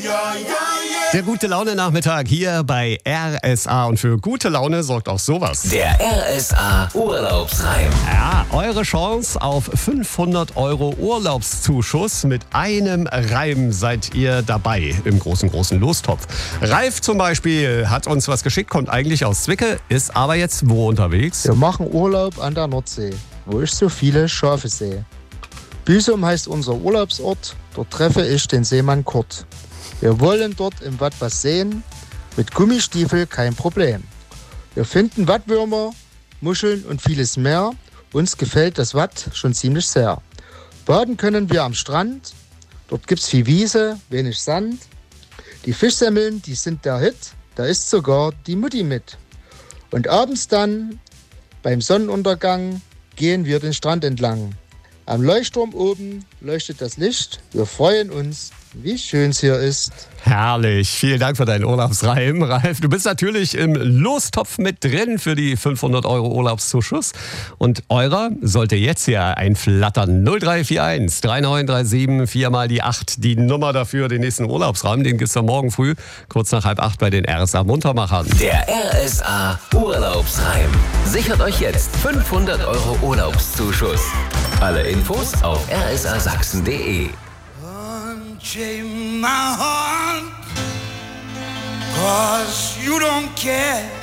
Der Gute-Laune-Nachmittag hier bei RSA. Und für gute Laune sorgt auch sowas. Der RSA Urlaubsreim. Ja, eure Chance auf 500 € Urlaubszuschuss. Mit einem Reim seid ihr dabei im großen Lostopf. Ralf zum Beispiel hat uns was geschickt, kommt eigentlich aus Zwickau, ist aber jetzt wo unterwegs? Wir machen Urlaub an der Nordsee, wo ich so viele Schafe sehe. Büsum heißt unser Urlaubsort, dort treffe ich den Seemann Kurt. Wir wollen dort im Watt was sehen, mit Gummistiefel kein Problem. Wir finden Wattwürmer, Muscheln und vieles mehr. Uns gefällt das Watt schon ziemlich sehr. Baden können wir am Strand, dort gibt's viel Wiese, wenig Sand. Die Fischsemmeln, die sind der Hit, da ist sogar die Mutti mit. Und abends dann, beim Sonnenuntergang, gehen wir den Strand entlang. Am Leuchtturm oben leuchtet das Licht. Wir freuen uns, wie schön es hier ist. Herrlich. Vielen Dank für deinen Urlaubsreim, Ralf. Du bist natürlich im Lostopf mit drin für die 500 € Urlaubszuschuss. Und eurer sollte jetzt hier einflattern. 0341 3937 4 mal die 8. Die Nummer dafür, den nächsten Urlaubsreim. Den gibt's dann morgen früh, kurz nach 7:30 bei den RSA Muntermachern. Der RSA Urlaubsreim. Sichert euch jetzt 500 € Urlaubszuschuss. Alle Infos auf rsasachsen.de. Unchain my heart, 'cause you don't care.